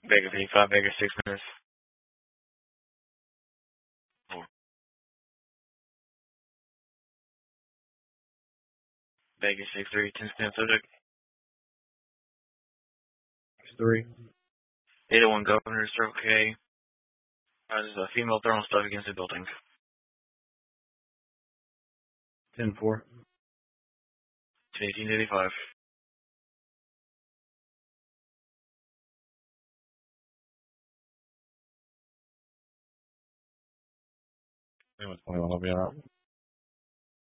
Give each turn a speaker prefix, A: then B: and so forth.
A: Baker 55, Baker 6 minutes. 4. Baker 6-3, 10 stamp subject.
B: 3.
A: 801 Governor, Circle K. There's a female throwing stuff against the building.
B: 10-4.
A: 1885.
B: Same with 21, I'll be out.